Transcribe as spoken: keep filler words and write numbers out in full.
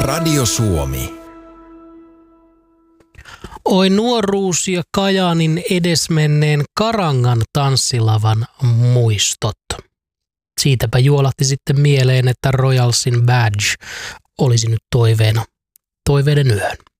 Radio Suomi. Oi nuoruus ja Kajaanin edesmenneen Karangan tanssilavan muistot. Siitäpä juolahti sitten mieleen, että Royalsin Badge olisi nyt toiveena toiveiden yön.